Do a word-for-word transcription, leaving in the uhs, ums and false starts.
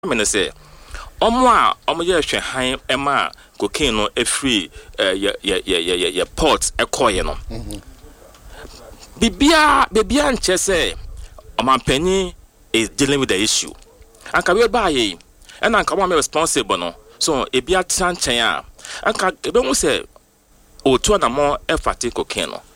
me no say omo a omo ye hwe han ema cocaine no e free ye ye ye ye port e koye no bibia bibia nche say omanpanyi is dealing with the issue anka we ba ye and anka we responsible no so e bia tranchen a anka ebe mu say o to na mo e fati cocaine no